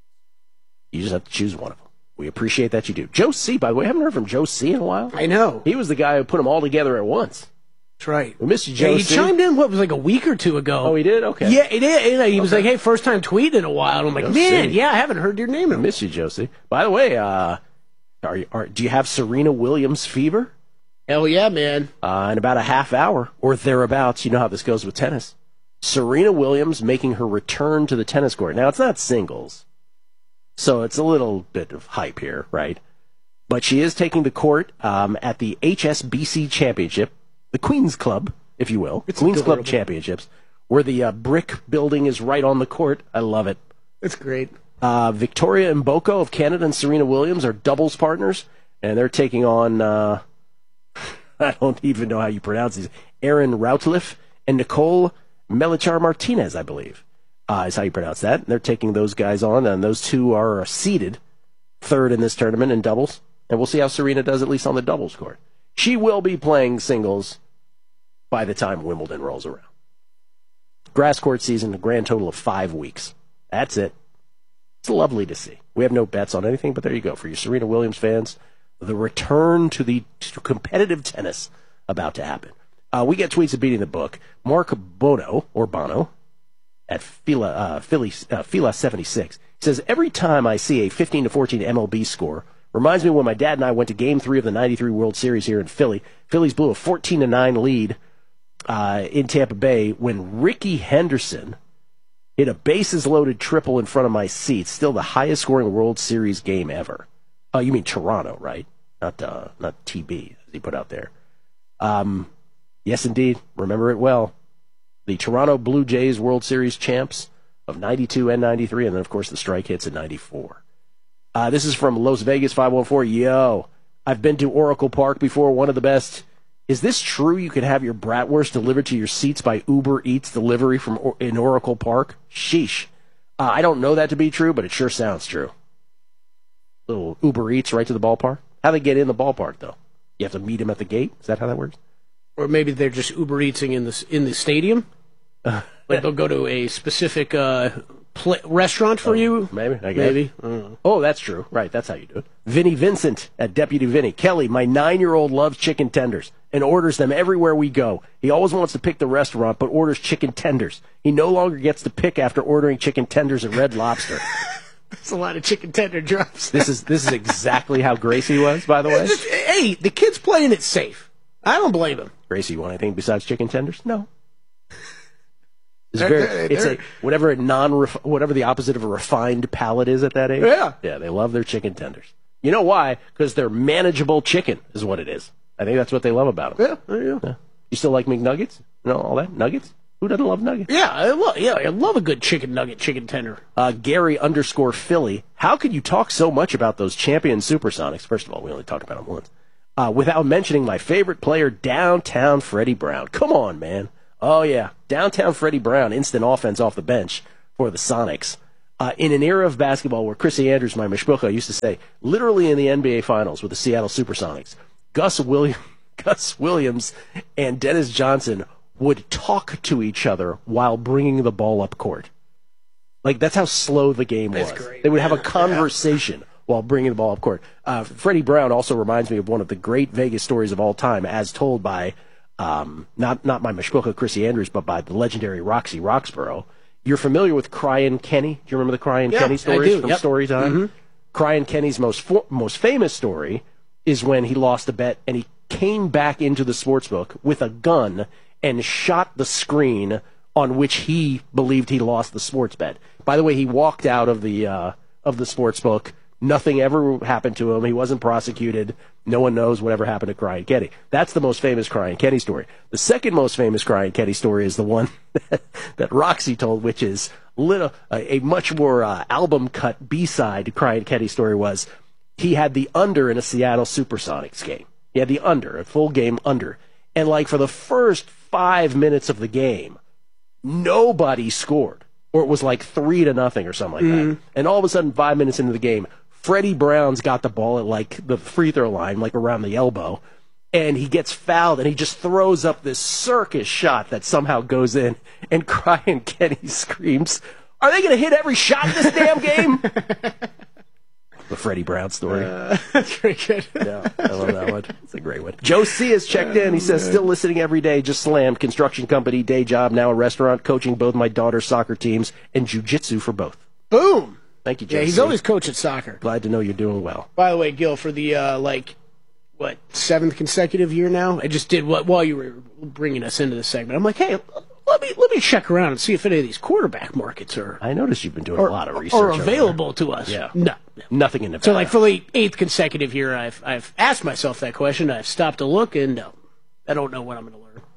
You just have to choose one of them. We appreciate that you do. Joe C., by the way, I haven't heard from Joe C. in a while. I know. He was the guy who put them all together at once. That's right. We missed you, Joe Yeah, he C. chimed in, what, was like a week or two ago. Oh, he did? Okay. Yeah, he did. And he Okay. was like, hey, first time tweeting in a while. And I'm like, Joe man, C. yeah, I haven't heard your name in a I miss you, Josie. By the way, uh, are you, are, do you have Serena Williams fever? Hell yeah, man. Uh, in about a half hour or thereabouts, you know how this goes with tennis. Serena Williams making her return to the tennis court. Now, it's not singles, so it's a little bit of hype here, right? But she is taking the court um, at the H S B C Championship, the Queen's Club, if you will. It's Queen's adorable. Club Championships, where the uh, brick building is right on the court. I love it. It's great. Uh, Victoria Mboko of Canada and Serena Williams are doubles partners, and they're taking on, uh, I don't even know how you pronounce these, Aaron Routliffe and Nicole Melichar-Martinez, I believe, uh, is how you pronounce that. They're taking those guys on, and those two are seeded third in this tournament in doubles, and we'll see how Serena does, at least on the doubles court. She will be playing singles by the time Wimbledon rolls around. Grass court season, a grand total of five weeks. That's it. It's lovely to see. We have no bets on anything, but there you go. For you Serena Williams fans, the return to the to competitive tennis about to happen. Uh, we get tweets of beating the book. Mark Bono, or Bono, at Fila, uh, Philly, uh, Fila seventy-six, says, every time I see a fifteen to fourteen M L B score, reminds me when my dad and I went to Game three of the ninety-three World Series here in Philly. Phillies blew a fourteen to nine lead uh, in Tampa Bay when Ricky Henderson hit a bases-loaded triple in front of my seat. Still the highest-scoring World Series game ever. Oh, you mean Toronto, right? Not uh, not T B, as he put out there. Um, yes, indeed. Remember it well. The Toronto Blue Jays World Series champs of ninety-two and ninety-three, and then, of course, the strike hits in ninety-four. Uh, this is from Las Vegas five one four. Yo, I've been to Oracle Park before, one of the best. Is this true you could have your bratwurst delivered to your seats by Uber Eats delivery from or- in Oracle Park? Sheesh. Uh, I don't know that to be true, but it sure sounds true. Little Uber Eats right to the ballpark. How they get in the ballpark, though? You have to meet him at the gate? Is that how that works? Or maybe they're just Uber Eating in the, in the stadium. Like they'll go to a specific uh, pl- restaurant for Oh, you. Maybe, I guess. Maybe. I don't know. Oh, that's true. Right, that's how you do it. Vinny Vincent at Deputy Vinny. Kelly, my nine-year-old loves chicken tenders and orders them everywhere we go. He always wants to pick the restaurant, but orders chicken tenders. He no longer gets to pick after ordering chicken tenders at Red Lobster. That's a lot of chicken tender drops. This is this is exactly how Gracie was, by the way. Just, hey, the kid's playing it safe. I don't blame him. Gracie, you want anything besides chicken tenders? No. It's, They're- very, they're- it's they're- a whatever a non whatever the opposite of a refined palate is at that age. Yeah. yeah, they love their chicken tenders. You know why? Because they're manageable chicken, is what it is. I think that's what they love about them. Yeah, there you go. Yeah. You still like McNuggets? You know all that nuggets? Who doesn't love nuggets? Yeah, I love. Yeah, I love a good chicken nugget, chicken tender. Uh, Gary underscore Philly. How could you talk so much about those champion Supersonics? First of all, we only talked about them once. Uh, without mentioning my favorite player, downtown Freddie Brown. Come on, man. Oh, yeah. Downtown Freddie Brown, instant offense off the bench for the Sonics. Uh, in an era of basketball where Chrissy Andrews, my mishpucha, used to say, literally in the N B A Finals with the Seattle Supersonics, Gus, William, Gus Williams and Dennis Johnson would talk to each other while bringing the ball up court. Like, that's how slow the game was. That's great. They would have a conversation yeah. while bringing the ball up court. Uh, Freddie Brown also reminds me of one of the great Vegas stories of all time, as told by, um, not, not my mishpucha Chrissy Andrews, but by the legendary Roxy Roxborough. You're familiar with Cryin' Kenny? Do you remember the Cryin' yeah, Kenny stories I do. from Yep. Storytime? Mm-hmm. Cryin' Kenny's most for- most famous story is when he lost a bet and he came back into the sportsbook with a gun and shot the screen on which he believed he lost the sports bet. By the way, he walked out of the uh, of the sportsbook. Nothing ever happened to him. He wasn't prosecuted. No one knows whatever happened to Cryin' Kenny. That's the most famous Cryin' Kenny story. The second most famous Cryin' Kenny story is the one that Roxy told, which is little, a, a much more uh, album-cut B-side Cryin' Kenny story was he had the under in a Seattle Supersonics game. He had the under, a full game under. And like for the first five minutes of the game, nobody scored. Or it was like three to nothing or something like Mm-hmm. that. And all of a sudden, five minutes into the game, Freddie Brown's got the ball at like the free throw line, like around the elbow, and he gets fouled and he just throws up this circus shot that somehow goes in, and Cryin' Kenny screams, "Are they going to hit every shot in this damn game?" The Freddie Brown story. Uh, that's very good. Yeah, I love that one. It's a great one. Joe C. has checked in. He says, still listening every day, just slammed. Construction company, day job, now a restaurant, coaching both my daughter's soccer teams, and jiu-jitsu for both. Boom. Thank you, Joe Yeah, he's C. always coaching soccer. Glad to know you're doing well. By the way, Gil, for the, uh, like, what, seventh consecutive year now? I just did what while you were bringing us into the segment. I'm like, hey, let me let me check around and see if any of these quarterback markets are... I noticed you've been doing or, a lot of research. Or over available there. to us. Yeah. No. Nothing in Nevada. So, like, for the eighth consecutive year, I've I've asked myself that question. I've stopped to look, and no, I don't know what I'm going to learn.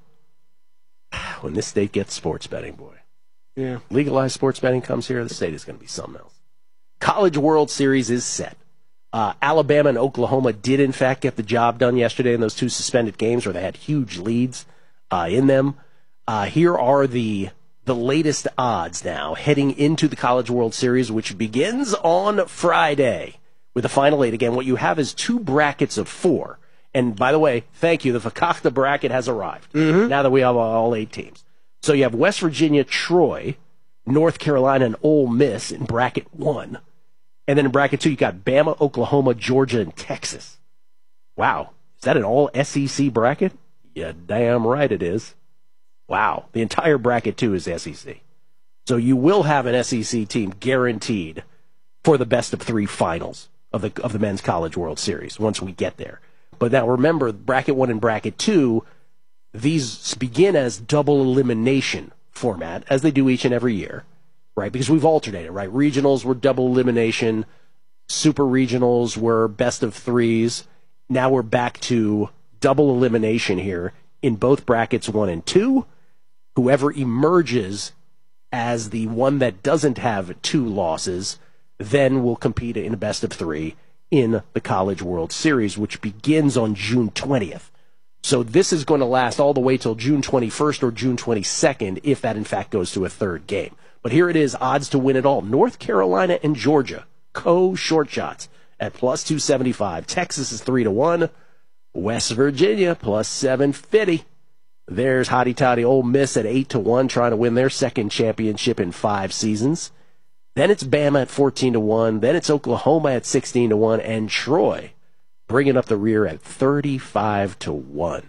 When this state gets sports betting, boy. Yeah. Legalized sports betting comes here, the state is going to be something else. College World Series is set. Uh, Alabama and Oklahoma did, in fact, get the job done yesterday in those two suspended games where they had huge leads uh, in them. Uh, here are the the latest odds now heading into the College World Series, which begins on Friday with the final eight. Again, what you have is two brackets of four. And by the way, thank you, the Fakakta bracket has arrived Mm-hmm. now that we have all eight teams. So you have West Virginia, Troy, North Carolina, and Ole Miss in bracket one. And then in bracket two, you got Bama, Oklahoma, Georgia, and Texas. Wow. Is that an all S E C bracket? Yeah, damn right it is. Wow. The entire bracket two is S E C. So you will have an S E C team guaranteed for the best of three finals of the of the Men's College World Series once we get there. But now remember, bracket one and bracket two, these begin as double elimination format, as they do each and every year, right? Because we've alternated, right? Regionals were double elimination. Super regionals were best of threes. Now we're back to double elimination here in both brackets one and two. Whoever emerges as the one that doesn't have two losses then will compete in a best of three in the College World Series, which begins on June twentieth. So this is going to last all the way till June twenty-first or June twenty-second, if that in fact goes to a third game. But here it is, odds to win it all. North Carolina and Georgia, co-short shots at plus two seventy-five. Texas is three to one. West Virginia plus seven fifty. There's hotty toddy Ole Miss at eight to one, trying to win their second championship in five seasons. Then it's Bama at fourteen to one. Then it's Oklahoma at sixteen to one, and Troy bringing up the rear at thirty-five to one.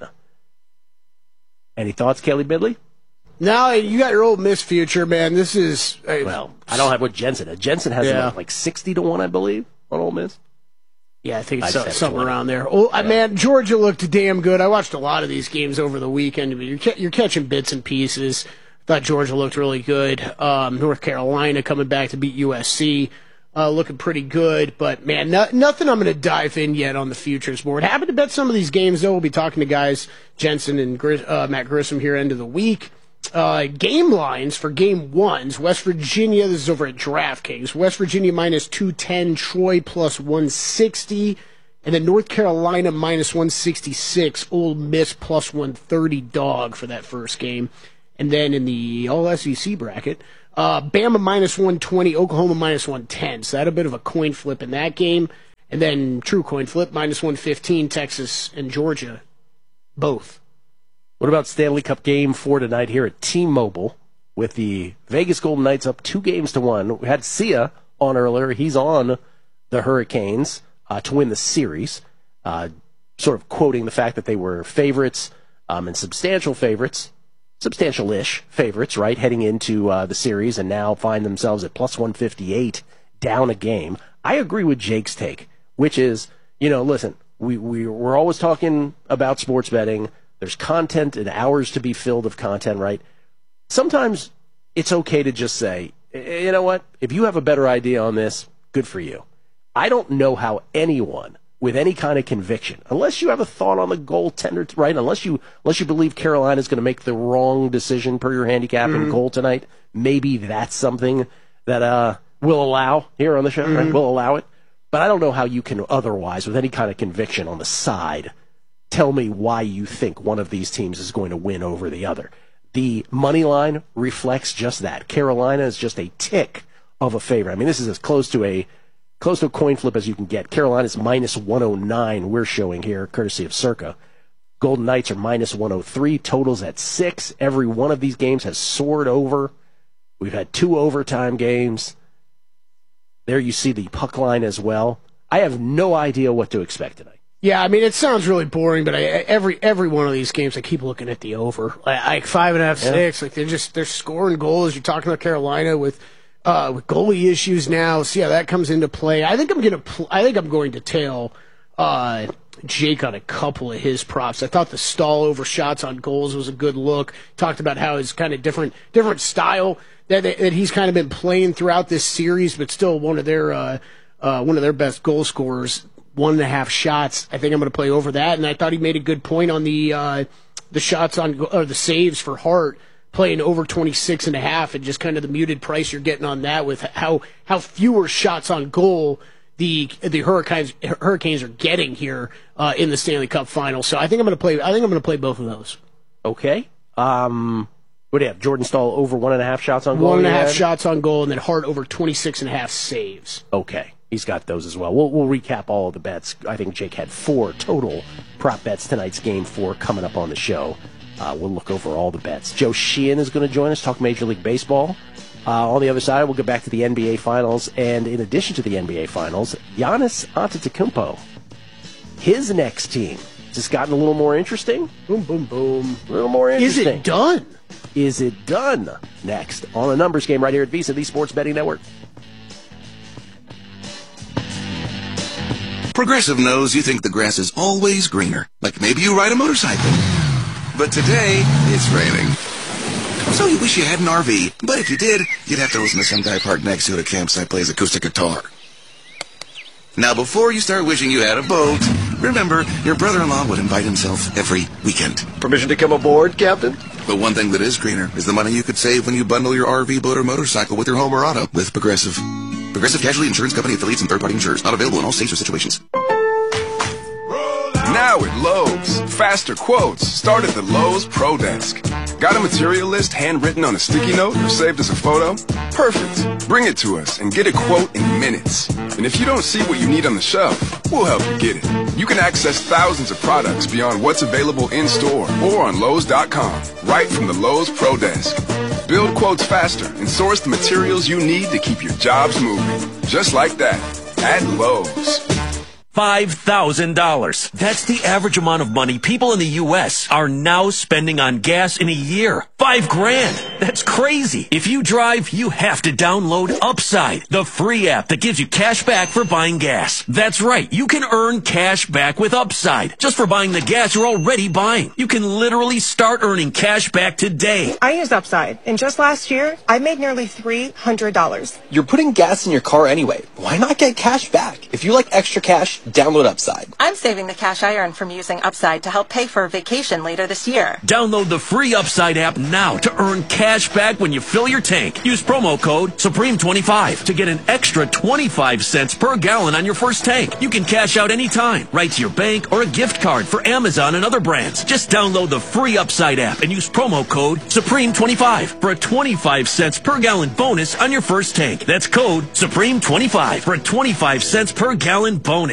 Any thoughts, Kelly Bidley? No, you got your Ole Miss future, man. This is uh, well, I don't have what Jensen has. Jensen has Yeah. them like sixty to one, I believe, on Ole Miss. Yeah, I think I'd it's so, say something twenty. around there. Oh, uh, man, Georgia looked damn good. I watched a lot of these games over the weekend. You're, ca- you're catching bits and pieces. Thought Georgia looked really good. Um, North Carolina coming back to beat U S C, uh, looking pretty good. But, man, no, nothing I'm going to dive in yet on the futures board. Happy to bet some of these games, though. We'll be talking to guys, Jensen and Gris- uh, Matt Grissom here end of the week. Uh, game lines for game ones. West Virginia, this is over at DraftKings. West Virginia minus two ten, Troy plus one sixty, and then North Carolina minus one sixty-six, Ole Miss plus one thirty dog for that first game. And then in the all S E C bracket, uh, Bama minus one twenty, Oklahoma minus one ten. So that a bit of a coin flip in that game. And then true coin flip, minus one fifteen, Texas and Georgia, both. What about Stanley Cup Game four tonight here at T-Mobile with the Vegas Golden Knights up two games to one? We had Sia on earlier. He's on the Hurricanes uh, to win the series, uh, sort of quoting the fact that they were favorites um, and substantial favorites, substantial-ish favorites, right, heading into uh, the series and now find themselves at plus one fifty-eight down a game. I agree with Jake's take, which is, you know, listen, we, we, we're always talking about sports betting. There's content and hours to be filled of content, right? Sometimes it's okay to just say, you know what, if you have a better idea on this, good for you. I don't know how anyone with any kind of conviction, unless you have a thought on the goaltender, right? Unless you unless you believe Carolina is going to make the wrong decision per your handicap mm-hmm. and goal tonight, maybe that's something that uh, we'll allow here on the show, mm-hmm. right? We'll allow it. But I don't know how you can otherwise, with any kind of conviction on the side, tell me why you think one of these teams is going to win over the other. The money line reflects just that. Carolina is just a tick of a favorite. I mean, this is as close to a close to a coin flip as you can get. Carolina's minus one oh nine we're showing here, courtesy of Circa. Golden Knights are minus one oh three, totals at six. Every one of these games has soared over. We've had two overtime games. There you see the puck line as well. I have no idea what to expect tonight. Yeah, I mean, it sounds really boring, but I, every every one of these games, I keep looking at the over. Like, like five and a half, yeah. six. Like they're just they're scoring goals. You're talking about Carolina with uh, with goalie issues now. See how that comes into play. I think I'm gonna. Pl- I think I'm going to tail uh, Jake on a couple of his props. I thought the Stahl over shots on goals was a good look. Talked about how his kind of different different style that that he's kind of been playing throughout this series, but still one of their uh, uh, one of their best goal scorers. One and a half shots. I think I'm going to play over that. And I thought he made a good point on the uh, the shots on or the saves for Hart, playing over twenty-six and a half, and just kind of the muted price you're getting on that with how how fewer shots on goal the the Hurricanes Hurricanes are getting here uh, in the Stanley Cup Final. So I think I'm going to play. I think I'm going to play both of those. Okay. Um, what do you have? Jordan Stahl over one and a half shots on goal. One and a half shots on goal, and then Hart over twenty-six and a half saves. Okay. He's got those as well. We'll, we'll recap all of the bets. I think Jake had four total prop bets tonight's game four coming up on the show. Uh, we'll look over all the bets. Joe Sheehan is going to join us, talk Major League Baseball. Uh, on the other side, we'll get back to the N B A Finals. And in addition to the N B A Finals, Giannis Antetokounmpo, his next team. Has this gotten a little more interesting? Boom, boom, boom. A little more interesting. Is it done? Is it done? Next on a numbers game right here at VSiN, the Sports Betting Network. Progressive knows you think the grass is always greener, like maybe you ride a motorcycle. But today, it's raining. So you wish you had an R V, but if you did, you'd have to listen to some guy parked next to you at a campsite plays acoustic guitar. Now, before you start wishing you had a boat, remember, your brother-in-law would invite himself every weekend. Permission to come aboard, Captain? But one thing that is greener is the money you could save when you bundle your R V, boat, or motorcycle with your home or auto with Progressive. Progressive Casualty Insurance Company affiliates and third-party insurers. Not available in all states or situations. Now at Lowe's, faster quotes start at the Lowe's Pro Desk. Got a material list handwritten on a sticky note or saved as a photo? Perfect. Bring it to us and get a quote in minutes. And if you don't see what you need on the shelf, we'll help you get it. You can access thousands of products beyond what's available in-store or on Lowe's dot com, right from the Lowe's Pro Desk. Build quotes faster and source the materials you need to keep your jobs moving. Just like that, at Lowe's. five thousand dollars. That's the average amount of money people in the U S are now spending on gas in a year. Five grand. That's crazy. If you drive, you have to download Upside, the free app that gives you cash back for buying gas. That's right. You can earn cash back with Upside just for buying the gas you're already buying. You can literally start earning cash back today. I use Upside, and just last year, I made nearly three hundred dollars. You're putting gas in your car anyway. Why not get cash back? If you like extra cash, Download Upside. I'm saving the cash I earn from using Upside to help pay for a vacation later this year. Download the free Upside app now to earn cash back when you fill your tank. Use promo code Supreme twenty-five to get an extra twenty-five cents per gallon on your first tank. You can cash out anytime, right to your bank or a gift card for Amazon and other brands. Just download the free Upside app and use promo code Supreme twenty-five for a twenty-five cents per gallon bonus on your first tank. That's code Supreme twenty-five for a twenty-five cents per gallon bonus.